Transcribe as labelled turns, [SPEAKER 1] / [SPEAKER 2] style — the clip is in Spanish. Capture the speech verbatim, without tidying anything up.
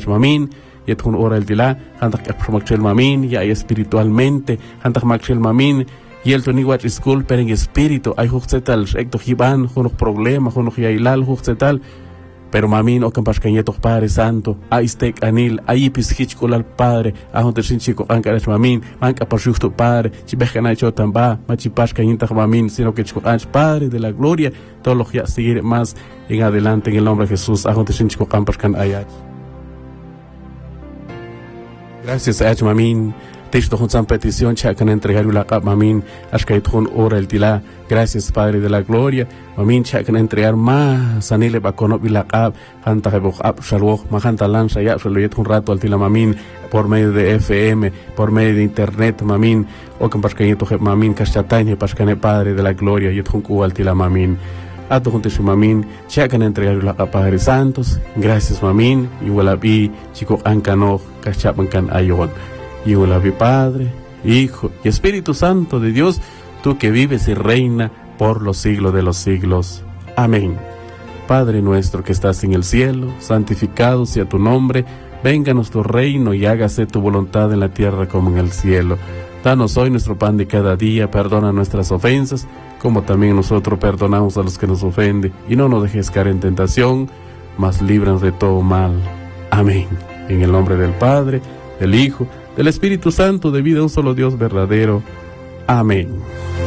[SPEAKER 1] mamin, yet hun ora el dila, hantak appromakchel mamin, ya espiritualmente, hantak makchel mamin, y el toni watch school, pero en espíritu, hay huxetal, recto hiban, hunok problema, hunok yailal, huxetal, pero mamin o campas cañetos Padre Santo, a istek anil, a ipis hichkol al Padre, a hunter sin chico ancarach mamin, manca por justo Padre, chibejana hecho tamba, machipas cañitas mamin, sino que chico anch Padre de la gloria, todos los ya seguir más en adelante en el nombre de Jesús, a hunter sin chico campas can ayat. Gracias a mamin. Texto juntan petición, chacan entregar la cap, mamin, ashkait hun ora el tila. Gracias, Padre de la Gloria. Mamin, chacan entregar más, anile bacono la cap, hanta hebok ap, shalwok, mahanta lanza, ya, shaloyet un rato al tila, mamin, por medio de F M, por medio de internet, mamin, o que pascanito, mamin, cachatañe, pascane, Padre de la Gloria, yet hun al tila, mamin. Ato juntos, mamin, chacan entregar la cap, Padre Santos. Gracias, mamin, y walabi, chico, ancano, cachapancan ayon. Y hola, mi Padre, Hijo y Espíritu Santo de Dios, tú que vives y reina por los siglos de los siglos. Amén. Padre nuestro que estás en el cielo, santificado sea tu nombre, venga nuestro reino y hágase tu voluntad en la tierra como en el cielo. Danos hoy nuestro pan de cada día, perdona nuestras ofensas, como también nosotros perdonamos a los que nos ofenden, y no nos dejes caer en tentación, mas líbranos de todo mal. Amén. En el nombre del Padre, del Hijo, del Espíritu Santo, de vida un solo Dios verdadero. Amén.